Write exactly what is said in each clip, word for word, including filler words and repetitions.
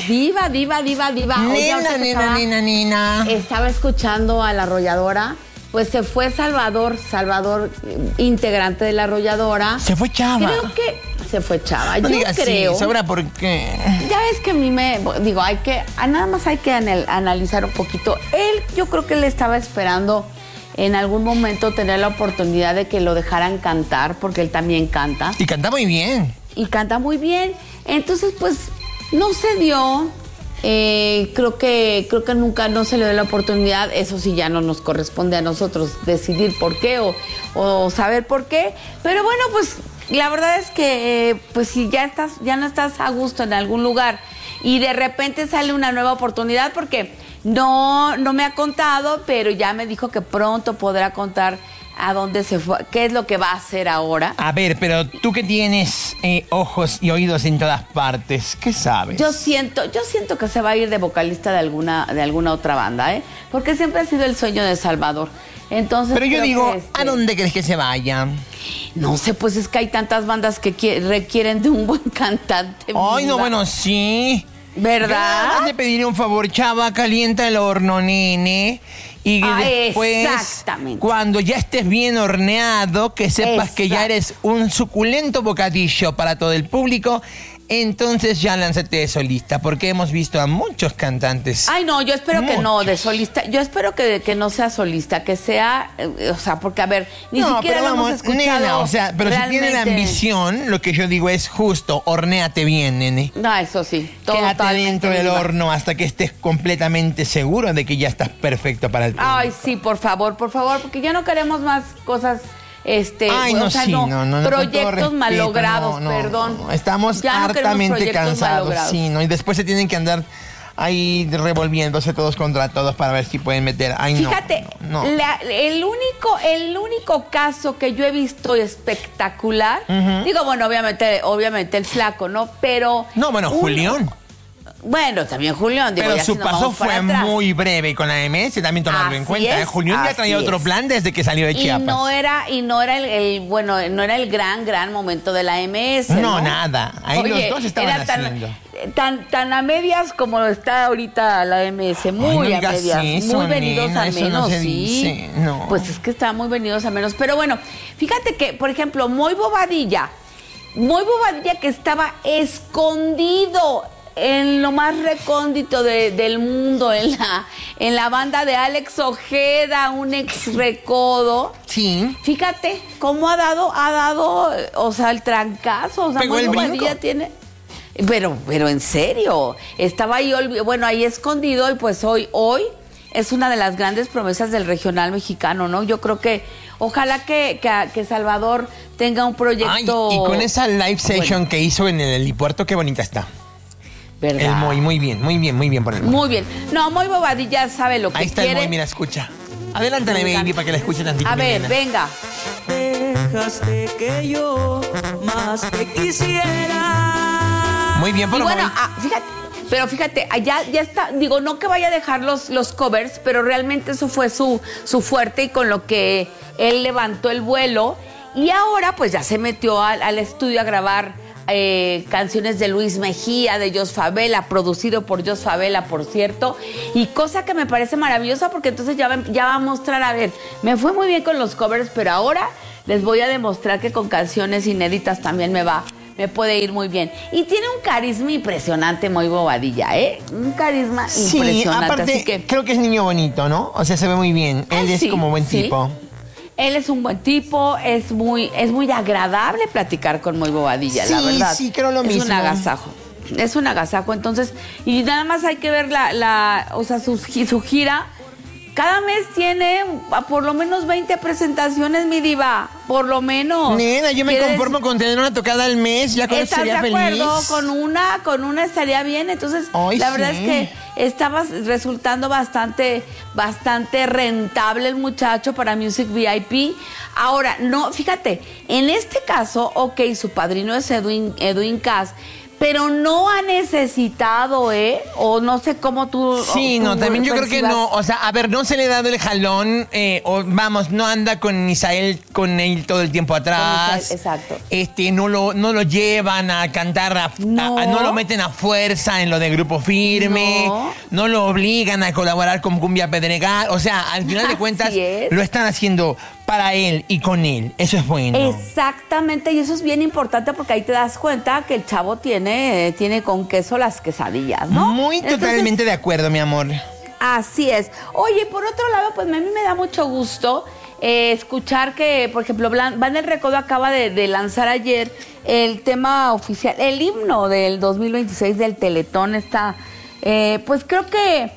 Diva, diva, diva, diva. Nena, Oye, nena, estaba, nena, nena. Estaba escuchando a La Arrolladora. Pues se fue Salvador, Salvador, integrante de La Arrolladora. Se fue Chava. Creo que se fue Chava. No Yo digas creo. Sí, ¿sabrá por qué? Ya ves que a mí me... Digo, hay que... Nada más hay que anal, analizar un poquito. Él, yo creo que él estaba esperando en algún momento tener la oportunidad de que lo dejaran cantar, porque él también canta. Y canta muy bien. Y canta muy bien. Entonces, pues, no se dio... Eh, creo que creo que nunca no se le dio la oportunidad. Eso sí ya no nos corresponde a nosotros decidir por qué o, o saber por qué, pero bueno, pues la verdad es que eh, pues si ya estás ya no estás a gusto en algún lugar y de repente sale una nueva oportunidad, porque no no me ha contado, pero ya me dijo que pronto podrá contar a dónde se fue, qué es lo que va a hacer ahora. A ver, pero tú que tienes eh, ojos y oídos en todas partes, ¿qué sabes? Yo siento, yo siento que se va a ir de vocalista de alguna, de alguna otra banda, ¿eh? Porque siempre ha sido el sueño de Salvador. Entonces, pero yo digo, que este... ¿a dónde crees que se vaya? No sé, pues es que hay tantas bandas que qui- requieren de un buen cantante. Ay, no, bueno, sí. ¿Verdad? Te pediré un favor, Chava, calienta el horno, nene. Y ah, después, exactamente. cuando ya estés bien horneado, que sepas Exacto. que ya eres un suculento bocadillo para todo el público, entonces ya lánzate de solista, porque hemos visto a muchos cantantes. Ay, no, yo espero muchos. que no, de solista. Yo espero que, que no sea solista, que sea, eh, o sea, porque a ver, ni no, siquiera pero lo vamos, hemos escuchado. Nena, o sea, pero realmente. Si tiene la ambición, lo que yo digo es justo, hornéate bien, nene. No, eso sí. Quédate dentro del horno hasta que estés completamente seguro de que ya estás perfecto para el público. Ay, sí, por favor, por favor, porque ya no queremos más cosas... Este, Ay, no, o sea, sí, no, no, no, proyectos respeto, malogrados, no, no, perdón. No, estamos ya hartamente no cansados, malogrados. sí, ¿no? Y después se tienen que andar ahí revolviéndose todos contra todos para ver si pueden meter. Ay, Fíjate, no, no. La, el único, el único caso que yo he visto espectacular, uh-huh. digo, bueno, obviamente, obviamente el flaco, ¿no? Pero. No, bueno, un, Julián. Bueno, también Julián, digo, pero ya su si paso fue atrás. muy breve con la M S, también tomarlo así en cuenta. Es, ¿eh? Julián ya traía otro plan desde que salió de Chiapas. Y no era, y no era el, el, bueno, no era el gran, gran momento de la M S. No, no nada. Ahí Oye, los dos estaban era tan, haciendo. Tan, tan a medias como está ahorita la M S, muy Ay, no a medias, eso, muy venidos nena, a eso menos, no se sí. Dice, no. Pues es que está muy venidos a menos. Pero bueno, fíjate que, por ejemplo, Moy Bobadilla, Moy Bobadilla que estaba escondido en lo más recóndito de, del mundo, en la, en la banda de Alex Ojeda, un ex recodo. Sí. Fíjate cómo ha dado, ha dado, o sea, el trancazo. O sea, Pegó el brinco. tiene. Pero, pero en serio, estaba ahí, bueno, ahí escondido y pues hoy, hoy es una de las grandes promesas del regional mexicano, ¿no? Yo creo que, ojalá que, que, que Salvador tenga un proyecto. Ay, y con esa live session bueno. que hizo en el helipuerto, qué bonita está. ¿Verdad? El Moy, muy bien, muy bien, muy bien por el Moy. Muy bien. No, Moy Bobadilla sabe lo que quiere. Ahí está quiere. El Moy, mira, escucha. Adelántale, baby, para que la escuche tantito. A ver, nena. venga. Dejaste que yo más te quisiera. Muy bien por y el bueno, Moy. Ah, fíjate, pero fíjate, allá ya está, digo, no que vaya a dejar los, los covers, pero realmente eso fue su, su fuerte y con lo que él levantó el vuelo. Y ahora pues ya se metió al, al estudio a grabar Eh, canciones de Luis Mejía, de Jos Favela, producido por Jos Favela, por cierto, y cosa que me parece maravillosa porque entonces ya va, ya va a mostrar, a ver, me fue muy bien con los covers, pero ahora les voy a demostrar que con canciones inéditas también me va, me puede ir muy bien. Y tiene un carisma impresionante, Moy Bobadilla, ¿eh? Un carisma sí, impresionante. Aparte, así que creo que es niño bonito, ¿no? O sea, se ve muy bien. Él ah, es sí, como buen sí. tipo. Él es un buen tipo, es muy, es muy agradable platicar con Moy Bobadilla, sí, la verdad. Sí, creo lo es mismo. Es un agasajo. Es un agasajo, entonces, y nada más hay que ver la, la o sea, su, su gira. Cada mes tiene por lo menos veinte presentaciones, mi diva. Por lo menos. Nena, yo me conformo con tener una tocada al mes, ya con eso sería feliz. ¿Estás de acuerdo? Con una, con una estaría bien. Entonces, Ay, la verdad sí. es que estaba resultando bastante, bastante rentable el muchacho para Music V I P. Ahora, no, fíjate, en este caso, ok, su padrino es Edwin, Edwin Cass, pero no ha necesitado, ¿eh? O no sé cómo tú... Sí, tú no, también yo creo que percibas. no. O sea, a ver, no se le ha dado el jalón. Eh, o vamos, no anda con Isael, con él todo el tiempo atrás. Con Isael, exacto. Este, no lo, no lo llevan a cantar, a, No. a- a- no lo meten a fuerza en lo de Grupo Firme. No. No lo obligan a colaborar con Cumbia Pedregal. O sea, al final de Así cuentas, es. lo están haciendo para él y con él. Eso es bueno. Exactamente, y eso es bien importante porque ahí te das cuenta que el chavo tiene, tiene con queso las quesadillas, ¿no? Muy Entonces, totalmente de acuerdo, mi amor. así es. Oye, por otro lado, pues a mí me da mucho gusto eh, escuchar que, por ejemplo, Blan- Van el Recodo acaba de, de lanzar ayer el tema oficial, el himno del dos mil veintiséis del Teletón. Está, eh, pues creo que,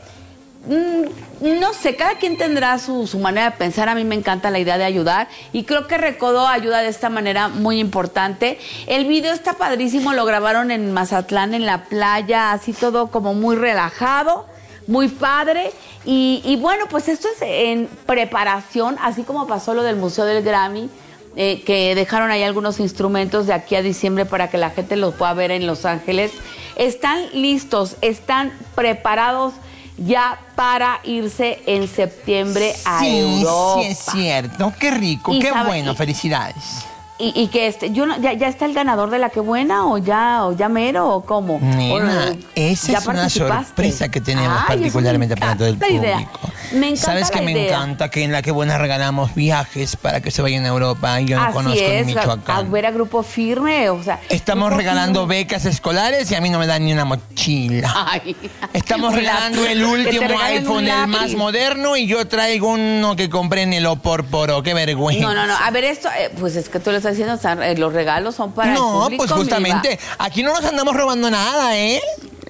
mm, no sé, cada quien tendrá su, su manera de pensar. A mí me encanta la idea de ayudar y creo que Recodo ayuda de esta manera muy importante. El video está padrísimo, lo grabaron en Mazatlán, en la playa, así todo como muy relajado, muy padre. Y, y bueno, pues esto es en preparación, así como pasó lo del Museo del Grammy, eh, que dejaron ahí algunos instrumentos de aquí a diciembre para que la gente los pueda ver en Los Ángeles. Están listos, están preparados ya para irse en septiembre a Sí, Europa. sí es cierto. Qué rico, Y qué sabe- bueno. y- Felicidades. Y, y que este, yo no, ya, ya está el ganador de la que buena o ya, o ya mero o cómo. Nena, O, esa ¿ya es una participaste? sorpresa que tenemos Ay, eso particularmente me para todo el encanta la idea. público. Me encanta ¿Sabes la que me idea. encanta que en la que buena regalamos viajes para que se vayan a Europa? Yo no Así conozco es, ni a, a Michoacán. ver a Grupo Firme, o sea. Estamos Grupo regalando Firme. becas escolares y a mí no me dan ni una mochila. Ay. Estamos Un regalando lápiz. el Que te último regalen iPhone, un el más lápiz. moderno, y yo traigo uno que compré en el Oporporo. ¡Qué vergüenza! No, no, no. A ver, esto, eh, pues es que tú lo estás diciendo, o sea, eh, los regalos son para el No, público, pues justamente, aquí no nos andamos robando nada, ¿eh?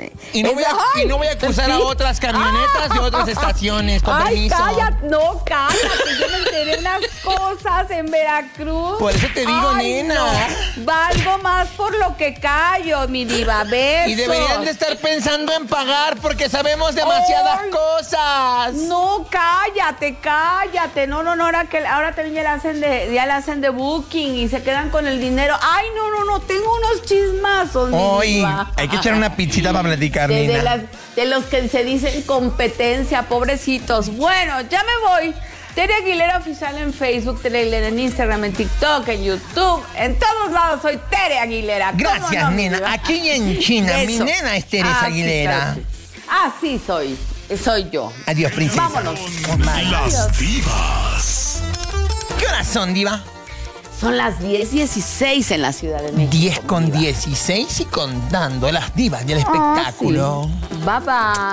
Y no, voy a, Ay, y no voy a acusar sí. a otras camionetas de otras estaciones, con Ay, permiso. cállate, no, cállate. Yo me enteré unas cosas en Veracruz. Por eso te digo, Ay, nena. no. Valgo más por lo que callo, mi diva. Besos. Y deberían de estar pensando en pagar porque sabemos demasiadas Ay. cosas. No, cállate, cállate. No, no, no, ahora que ahora también ya le hacen de, ya le hacen de booking y se quedan con el dinero. Ay, no, no, no, tengo unos chismazos, mi Hoy diva. hay que echar una pizzita para platicar, de, de nena. las- de los que se dicen competencia, pobrecitos. Bueno, ya me voy. Tere Aguilera Oficial en Facebook, Tere Aguilera en Instagram, en TikTok, en YouTube, en todos lados soy Tere Aguilera. ¿Cómo Gracias, no, mi nena. diva? Aquí en China, mi Eso. nena es Teresa Ah, sí, Aguilera. claro, sí. Así soy, soy yo. Adiós, princesa. Vámonos. Bye. Las divas. ¿Qué horas son, diva? Son las diez dieciséis en la Ciudad de México. diez con diva. dieciséis y contando las divas del Ah, espectáculo. sí. Bye bye.